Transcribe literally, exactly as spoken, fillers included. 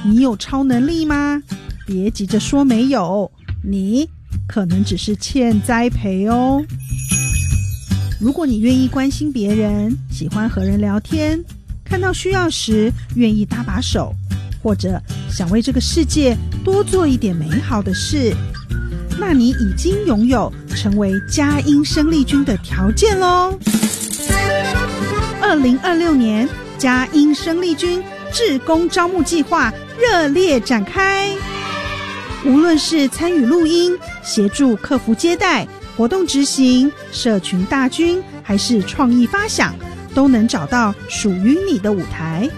你有超能力吗？别急着说没有，你可能只是欠栽培哦。如果你愿意关心别人，喜欢和人聊天，看到需要时愿意搭把手，或者想为这个世界多做一点美好的事，那你已经拥有成为佳音生力军的条件咯。二零二六年佳音生力军志工招募计划热烈展开，无论是参与录音、协助客服接待、活动执行、社群大军，还是创意发想，都能找到属于你的舞台。